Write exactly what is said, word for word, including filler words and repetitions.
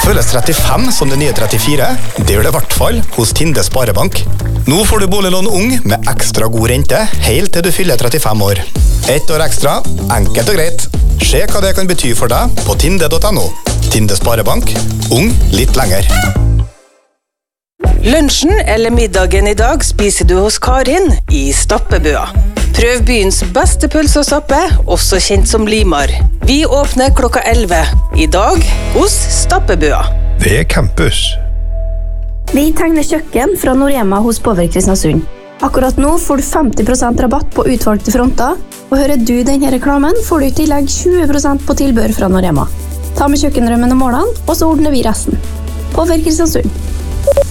Føles trettifem som det nye trettifire? Det gjør det i hvert fall hos Tinde Sparebank. Nå får du boliglån ung med ekstra god rente, helt til du fyller trettifem år. Ett år ekstra, enkelt og greit. Se hva det kan bety for deg på tinde punktum no. Tinde Sparebank, ung litt lenger. Lunsjen eller middagen i dag spiser du hos Karin i Stappebua. Prøv byens beste pølse og stappe, også kjent som Limar. Vi åpner klokka elleve. I dag hos Stappebua. Det er campus. Vi tegner kjøkken fra Norema hos Power Kristiansund. Akkurat nå får du femti prosent rabatt på utvalgte fronter, og hører du denne reklamen får du i tillegg tjue prosent på tilbør fra Norema. Ta med kjøkkenrømmen og målene, og så ordner vi resten. Power Kristiansund.